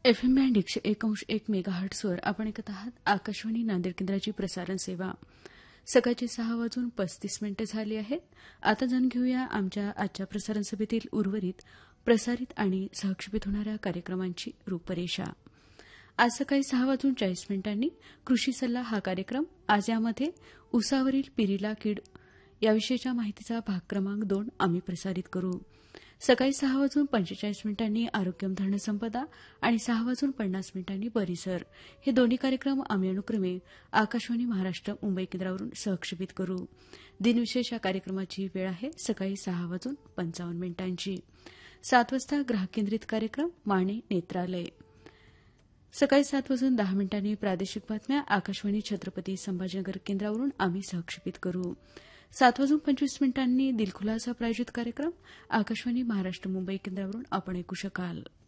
FM band 101.1 मेगाहर्ट्झवर आपण ऐकत आहात आकाशवाणी नांदेड केंद्राची प्रसारण सेवा. सकाळचे 6:35 झाली आहेत. आता जाणून घेऊया आमच्या आजच्या प्रसारण सभेतील उर्वरित प्रसारित आणि सहक्षेपित होणाऱ्या कार्यक्रमांची रूपरेषा. आज सकाळी 6:40 कृषी सल्ला हा कार्यक्रम. आज यामध्ये ऊसावरील पिरिला कीड याविषयीच्या माहितीचा भाग क्रमांक 2 आम्ही प्रसारित करू. सकाळी 6:45 आरोग्यम धनसंपदा आणि 6:50 परिसर हे दोन्ही कार्यक्रम आम्ही अनुक्रमे आकाशवाणी महाराष्ट्र मुंबई केंद्रावरून सहक्षेपित करू. दिनविशेष या कार्यक्रमाची वेळ आहे सकाळी 6:55. 7 वाजता ग्राहक केंद्रित कार्यक्रम माणे नेत्रालय. सकाळी 7:10 प्रादेशिक बातम्या आकाशवाणी छत्रपती संभाजीनगर केंद्रावरून आम्ही सहक्षेपित करू. 7:25 दिलखुलासा प्रायोजित कार्यक्रम आकाशवाणी महाराष्ट्र मुंबई केंद्रावरून आपण ऐकू शकाल.